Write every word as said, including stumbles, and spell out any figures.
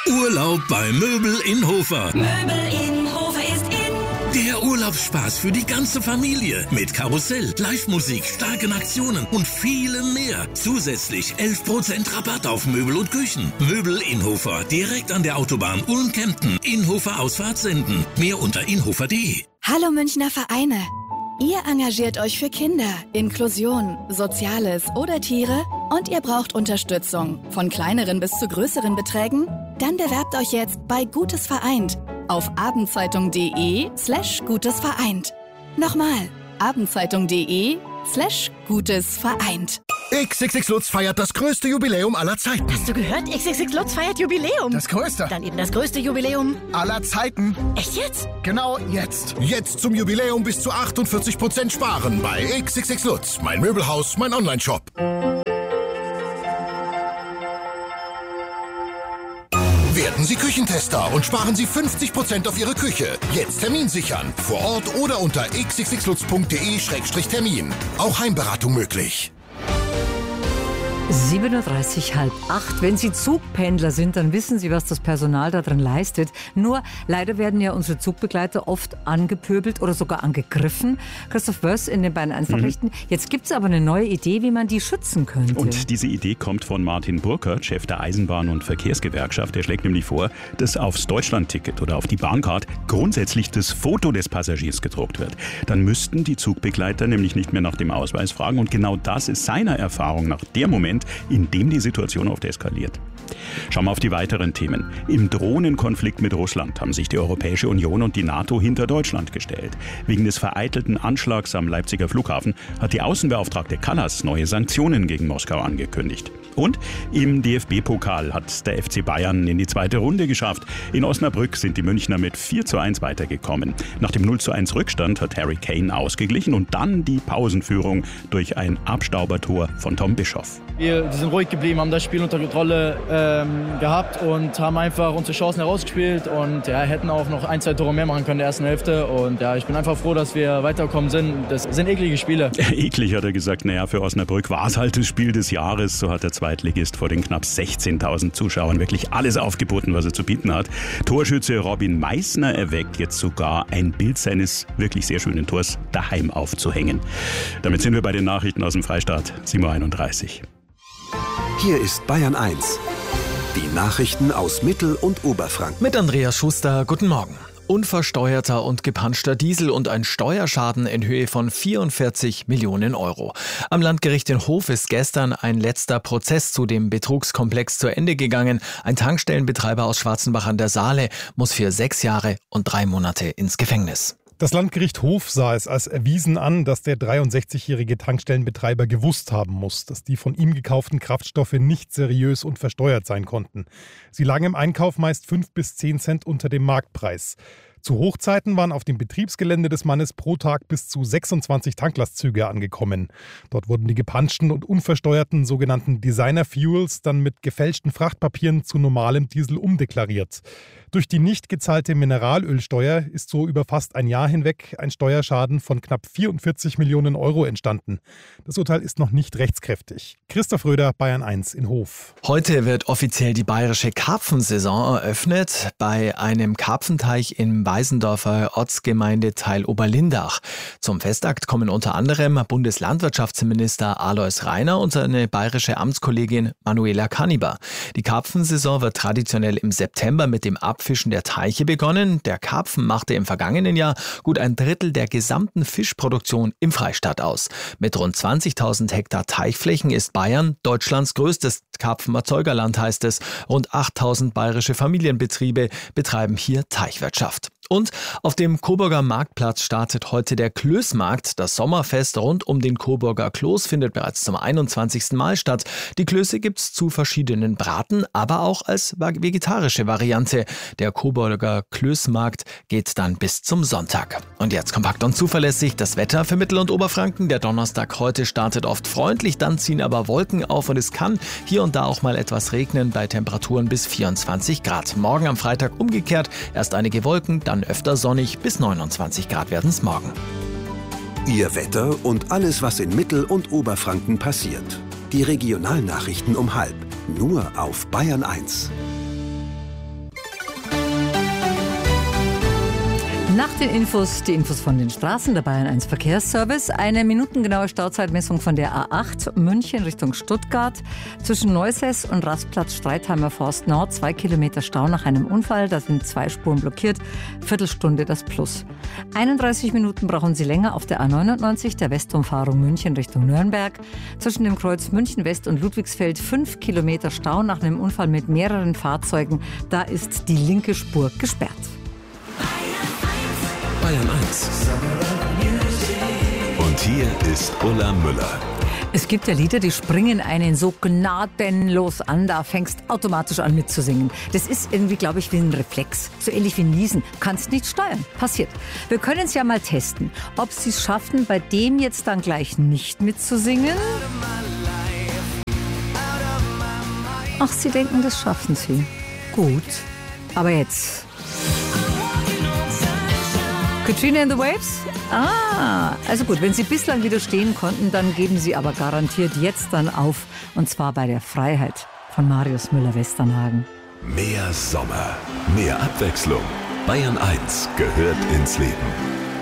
Urlaub bei Möbel in Hofer. Möbel in Hofer ist in. Der Urlaubsspaß für die ganze Familie. Mit Karussell, Live-Musik, starken Aktionen und vielem mehr. Zusätzlich elf Prozent Rabatt auf Möbel und Küchen. Möbel in Hofer. Direkt an der Autobahn Ulm-Kempten. Inhofer Ausfahrt senden. Mehr unter inhofer punkt de. Hallo Münchner Vereine. Ihr engagiert euch für Kinder, Inklusion, Soziales oder Tiere und ihr braucht Unterstützung, von kleineren bis zu größeren Beträgen? Dann bewerbt euch jetzt bei Gutes Vereint auf abendzeitung.de slash Gutes Vereint. Nochmal, abendzeitung.de slash Gutes Vereint. X X X Lutz feiert das größte Jubiläum aller Zeiten. Hast du gehört? X X X Lutz feiert Jubiläum. Das größte. Dann eben das größte Jubiläum aller Zeiten. Echt jetzt? Genau jetzt. Jetzt zum Jubiläum bis zu achtundvierzig Prozent sparen bei X X X Lutz. Mein Möbelhaus, mein Online-Shop. Werden Sie Küchentester und sparen Sie fünfzig Prozent auf Ihre Küche. Jetzt Termin sichern. Vor Ort oder unter x x x lutz punkt de Schrägstrich Termin. Auch Heimberatung möglich. sieben Uhr dreißig, halb acht. Wenn Sie Zugpendler sind, dann wissen Sie, was das Personal da drin leistet. Nur leider werden ja unsere Zugbegleiter oft angepöbelt oder sogar angegriffen. Christoph Börs in den Bayern eins Nachrichten. Mhm. Jetzt gibt es aber eine neue Idee, wie man die schützen könnte. Und diese Idee kommt von Martin Burkert, Chef der Eisenbahn- und Verkehrsgewerkschaft. Der schlägt nämlich vor, dass aufs Deutschlandticket oder auf die Bahncard grundsätzlich das Foto des Passagiers gedruckt wird. Dann müssten die Zugbegleiter nämlich nicht mehr nach dem Ausweis fragen. Und genau das ist seiner Erfahrung nach der Moment, in dem die Situation oft eskaliert. Schauen wir auf die weiteren Themen. Im Drohnenkonflikt mit Russland haben sich die Europäische Union und die NATO hinter Deutschland gestellt. Wegen des vereitelten Anschlags am Leipziger Flughafen hat die Außenbeauftragte Kallas neue Sanktionen gegen Moskau angekündigt. Und im D F B-Pokal hat der F C Bayern in die zweite Runde geschafft. In Osnabrück sind die Münchner mit vier zu eins weitergekommen. Nach dem null zu eins Rückstand hat Harry Kane ausgeglichen und dann die Pausenführung durch ein Abstaubertor von Tom Bischoff. Wir sind ruhig geblieben, haben das Spiel unter Kontrolle ähm, gehabt und haben einfach unsere Chancen herausgespielt und ja, hätten auch noch ein, zwei Tore mehr machen können in der ersten Hälfte. Und ja, ich bin einfach froh, dass wir weitergekommen sind. Das sind eklige Spiele. Eklig, hat er gesagt. Naja, für Osnabrück war es halt das Spiel des Jahres. So hat der Zweitligist vor den knapp sechzehntausend Zuschauern wirklich alles aufgeboten, was er zu bieten hat. Torschütze Robin Meissner erweckt jetzt sogar ein Bild seines wirklich sehr schönen Tors daheim aufzuhängen. Damit sind wir bei den Nachrichten aus dem Freistaat. sieben Uhr einunddreißig. Hier ist Bayern eins. Die Nachrichten aus Mittel- und Oberfranken. Mit Andreas Schuster, guten Morgen. Unversteuerter und gepanschter Diesel und ein Steuerschaden in Höhe von vierundvierzig Millionen Euro. Am Landgericht in Hof ist gestern ein letzter Prozess zu dem Betrugskomplex zu Ende gegangen. Ein Tankstellenbetreiber aus Schwarzenbach an der Saale muss für sechs Jahre und drei Monate ins Gefängnis. Das Landgericht Hof sah es als erwiesen an, dass der dreiundsechzigjährige Tankstellenbetreiber gewusst haben muss, dass die von ihm gekauften Kraftstoffe nicht seriös und versteuert sein konnten. Sie lagen im Einkauf meist fünf bis zehn Cent unter dem Marktpreis. Zu Hochzeiten waren auf dem Betriebsgelände des Mannes pro Tag bis zu sechsundzwanzig Tanklastzüge angekommen. Dort wurden die gepanschten und unversteuerten sogenannten Designer-Fuels dann mit gefälschten Frachtpapieren zu normalem Diesel umdeklariert. Durch die nicht gezahlte Mineralölsteuer ist so über fast ein Jahr hinweg ein Steuerschaden von knapp vierundvierzig Millionen Euro entstanden. Das Urteil ist noch nicht rechtskräftig. Christoph Röder, Bayern eins in Hof. Heute wird offiziell die bayerische Karpfensaison eröffnet bei einem Karpfenteich im Weisendorfer Ortsgemeindeteil Oberlindach. Zum Festakt kommen unter anderem Bundeslandwirtschaftsminister Alois Rainer und seine bayerische Amtskollegin Manuela Kaniber. Die Karpfensaison wird traditionell im September mit dem Abfischen der Teiche begonnen. Der Karpfen machte im vergangenen Jahr gut ein Drittel der gesamten Fischproduktion im Freistaat aus. Mit rund zwanzigtausend Hektar Teichflächen ist Bayern Deutschlands größtes Karpfenerzeugerland, heißt es. Rund achttausend bayerische Familienbetriebe betreiben hier Teichwirtschaft. Und auf dem Coburger Marktplatz startet heute der Klößmarkt. Das Sommerfest rund um den Coburger Kloß findet bereits zum einundzwanzigsten Mal statt. Die Klöße gibt's zu verschiedenen Braten, aber auch als vegetarische Variante. Der Coburger Klößmarkt geht dann bis zum Sonntag. Und jetzt kompakt und zuverlässig das Wetter für Mittel- und Oberfranken. Der Donnerstag heute startet oft freundlich, dann ziehen aber Wolken auf und es kann hier und da auch mal etwas regnen bei Temperaturen bis vierundzwanzig Grad. Morgen am Freitag umgekehrt, erst einige Wolken, dann öfter sonnig, bis neunundzwanzig Grad werden es morgen. Ihr Wetter und alles, was in Mittel- und Oberfranken passiert. Die Regionalnachrichten um halb, nur auf Bayern eins. Nach den Infos, die Infos von den Straßen, der Bayern eins Verkehrsservice. Eine minutengenaue Stauzeitmessung von der A acht München Richtung Stuttgart. Zwischen Neusäß und Rastplatz Streitheimer Forst Nord zwei Kilometer Stau nach einem Unfall. Da sind zwei Spuren blockiert. Viertelstunde das Plus. einunddreißig Minuten brauchen Sie länger auf der A neunundneunzig, der Westumfahrung München Richtung Nürnberg. Zwischen dem Kreuz München West und Ludwigsfeld fünf Kilometer Stau nach einem Unfall mit mehreren Fahrzeugen. Da ist die linke Spur gesperrt. Bayern eins. Und hier ist Ulla Müller. Es gibt ja Lieder, die springen einen so gnadenlos an, da fängst automatisch an mitzusingen. Das ist irgendwie, glaube ich, wie ein Reflex. So ähnlich wie Niesen. Kannst nicht steuern. Passiert. Wir können es ja mal testen, ob Sie es schaffen, bei dem jetzt dann gleich nicht mitzusingen. Ach, Sie denken, das schaffen Sie. Gut. Aber jetzt... Katrina and the Waves? Ah, also gut, wenn Sie bislang widerstehen konnten, dann geben Sie aber garantiert jetzt dann auf. Und zwar bei der Freiheit von Marius Müller-Westernhagen. Mehr Sommer, mehr Abwechslung. Bayern eins gehört ins Leben.